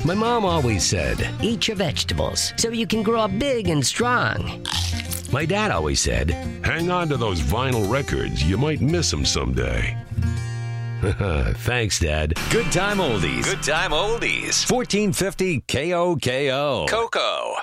My mom always said, eat your vegetables so you can grow up big and strong. My dad always said, hang on to those vinyl records. You might miss them someday. Thanks, Dad. Good time oldies. Good time oldies. 1450 KOKO. Coco.